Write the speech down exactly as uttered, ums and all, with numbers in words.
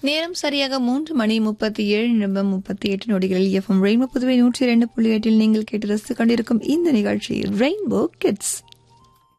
நேரம் சரியாக மூன்று மணி முப்பத்தி ஏழு நிமிடம் முப்பத்தி எட்டு நொடிகளில் எஃப்எம் ரெயின்போ புதுவை நூற்றி இரண்டு புள்ளி எட்டில் நீங்கள் கேட்டு ரசித்துக் கொண்டிருக்கும் இந்த நிகழ்ச்சி ரெயின்போ கிட்ஸ்.